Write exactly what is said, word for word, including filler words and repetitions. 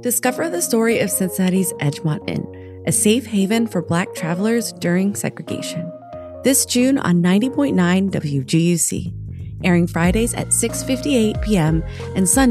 Discover the story of Cincinnati's Edgemont Inn, a safe haven for Black travelers during segregation. This June on ninety point nine W G U C, airing Fridays at six fifty-eight p.m. and Sundays